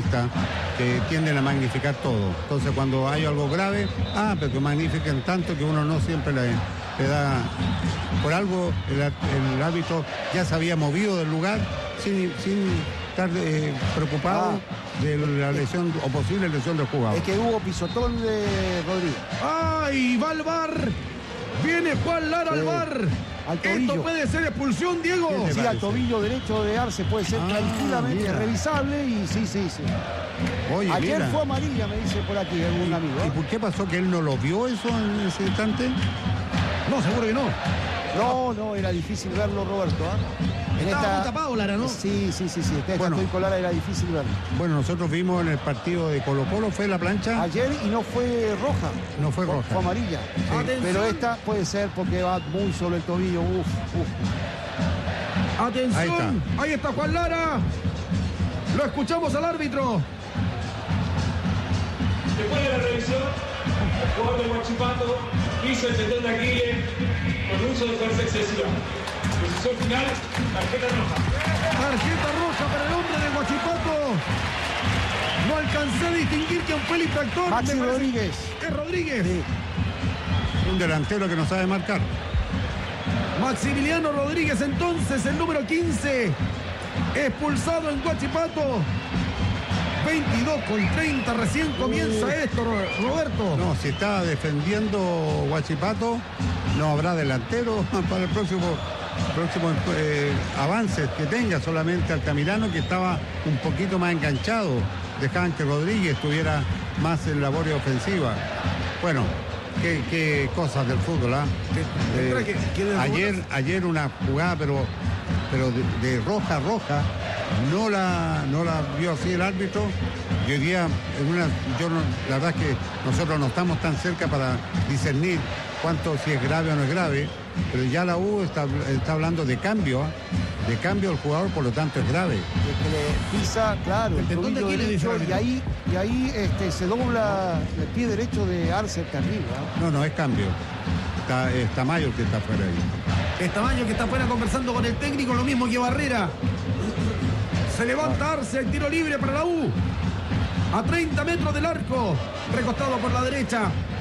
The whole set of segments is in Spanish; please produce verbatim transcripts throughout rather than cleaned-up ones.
futbolistas que tienden a magnificar todo. Entonces cuando hay algo grave, ah, pero que magnifiquen tanto que uno no siempre le, le da... Por algo el, el árbitro ya se había movido del lugar sin, sin estar eh, preocupado ah. de la lesión o posible lesión del jugador. Es que hubo pisotón de Rodríguez. ¡Ay, va al bar! Viene Juan Lara sí. al bar. Al tobillo. Esto puede ser expulsión, Diego. Sí, al tobillo derecho de Arce puede ser ah, tranquilamente mira. revisable y sí, sí, sí. Oye, ayer mira. fue amarilla, me dice por aquí algún amigo. ¿Y por qué pasó que él no lo vio eso en ese instante? No, seguro que no. No, no, era difícil verlo, Roberto. ¿eh? En Estaba esta... tapado, Lara, ¿no? Sí, sí, sí, sí. Este bueno, con Lara era difícil verlo. Bueno, nosotros vimos en el partido de Colo Colo, fue la plancha. Ayer y no fue roja. No fue roja. Fue amarilla. Sí. Pero esta puede ser porque va muy solo el tobillo. Uf, uf. Atención. Ahí está. Ahí está Juan Lara. Lo escuchamos al árbitro. Después de la revisión, el jugador de Huachipato hizo el tendón de Aquiles con uso de fuerza excesiva. Decisión final, tarjeta roja. Tarjeta roja para el hombre de Huachipato. No alcancé a distinguir quién fue el infractor. Maxi Rodríguez. Es Rodríguez. Sí. Un delantero que no sabe marcar. Maximiliano Rodríguez, entonces, el número quince. Expulsado en Huachipato. veintidós con treinta, recién comienza uh, esto, Roberto. No, si está defendiendo Huachipato, no habrá delantero para el próximo, próximo eh, avance que tenga. Solamente Altamirano, que estaba un poquito más enganchado. Dejaban que Rodríguez tuviera más en labor ofensiva. Bueno, qué, qué cosas del fútbol, ¿ah? ¿eh? Eh, que, que ayer, ayer una jugada, pero, pero de, de roja a roja. No la, no la vio así el árbitro. Y hoy día, en una, yo no, la verdad es que nosotros no estamos tan cerca para discernir cuánto, si es grave o no es grave, pero ya la U está, está hablando de cambio, ¿eh? de cambio al jugador, por lo tanto es grave. De que le pisa, claro, el tobillo derecho, y ahí, y ahí este, se dobla el pie derecho de Arce acá arriba. ¿eh? No, no, es cambio. Está, es Tamayo el que está afuera ahí. Es Tamayo que está afuera conversando con el técnico, lo mismo que Barrera. Se levanta Arce, el tiro libre para la U. A treinta metros del arco. Recostado por la derecha.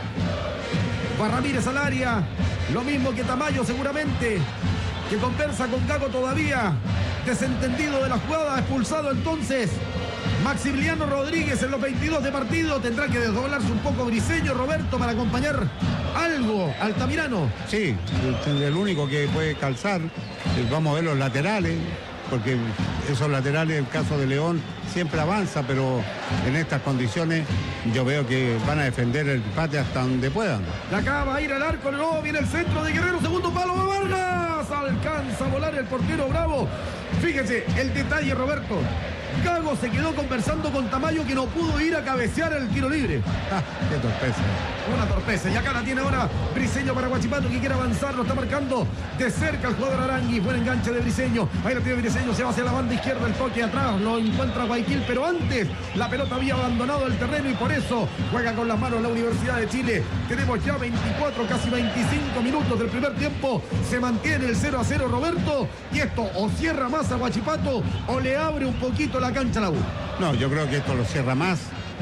Va Ramírez al área. Lo mismo que Tamayo seguramente. Que conversa con Gago todavía. Desentendido de la jugada. Expulsado entonces Maximiliano Rodríguez en los veintidós de partido. Tendrá que desdoblarse un poco Briseño, Roberto, para acompañar algo Altamirano. Sí, el, el único que puede calzar. Vamos a ver los laterales. Porque esos laterales, en el caso de León, siempre avanza, pero en estas condiciones yo veo que van a defender el empate hasta donde puedan. De acá va a ir al arco, no, viene el centro de Guerrero, segundo palo de Vargas, alcanza a volar el portero Bravo. Fíjese, el detalle, Roberto. Gago se quedó conversando con Tamayo, que no pudo ir a cabecear el tiro libre. Ah, qué torpeza. Una torpeza. Y acá la tiene ahora Briseño para Huachipato, que quiere avanzar. Lo está marcando de cerca el jugador Arangui. Buen enganche de Briseño. Ahí la tiene Briseño. Se va hacia la banda izquierda. El toque atrás. Lo encuentra Guayaquil. Pero antes la pelota había abandonado el terreno y por eso juega con las manos la Universidad de Chile. Tenemos ya veinticuatro, casi veinticinco minutos del primer tiempo. Se mantiene el cero a cero, Roberto. Y esto o cierra más a Huachipato o le abre un poquito la cancha a la U. No, yo creo que esto lo cierra más.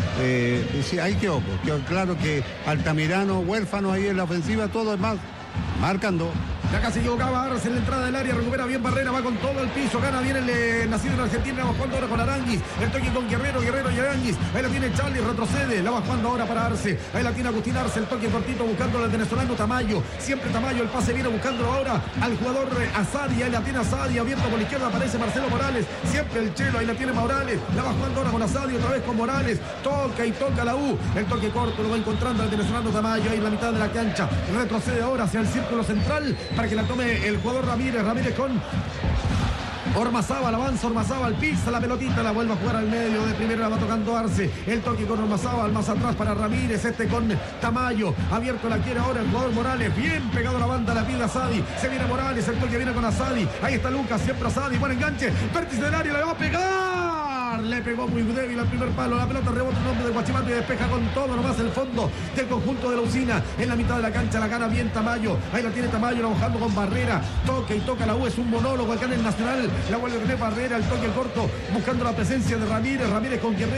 Eh, sí, ahí quedó, quedó claro que Altamirano, huérfano ahí en la ofensiva, todo es más marcando. Ya casi equivocaba Arce en la entrada del área, recupera bien Barrera, va con todo el piso, gana bien el eh, nacido en Argentina, va jugando ahora con Aranguis, el toque con Guerrero, Guerrero y Aranguis, ahí la tiene Charlie, retrocede, la va jugando ahora para Arce, ahí la tiene Agustín Arce, el toque cortito buscando al venezolano Tamayo, siempre Tamayo, el pase viene buscándolo ahora al jugador eh, Asadi, ahí la tiene Asadi, abierto por la izquierda aparece Marcelo Morales, siempre el Chelo, ahí la tiene Morales, la va jugando ahora con Asadi, otra vez con Morales, toca y toca la U, el toque corto lo va encontrando el venezolano Tamayo, ahí en la mitad de la cancha, retrocede ahora hacia el círculo central para que la tome el jugador Ramírez, Ramírez con Ormazábal, avanza Ormazábal, pisa la pelotita, la vuelve a jugar al medio, de primera la va tocando Arce, el toque con Ormazábal, más atrás para Ramírez, este con Tamayo, abierto la quiere ahora el jugador Morales, bien pegado a la banda, la pide Asadi, se viene Morales, el toque viene con Asadi, ahí está Lucas, siempre Asadi, buen enganche, vértice del área, le va a pegar, le pegó muy débil al primer palo, la pelota rebota en nombre de Huachipato y despeja con todo nomás el fondo del conjunto de la usina, en la mitad de la cancha la gana bien Tamayo, ahí la tiene Tamayo, la bajando con Barrera, toque y toca la U, es un monólogo acá en el Nacional, la vuelve a tener Barrera, el toque corto, buscando la presencia de Ramírez, Ramírez con Guerrero.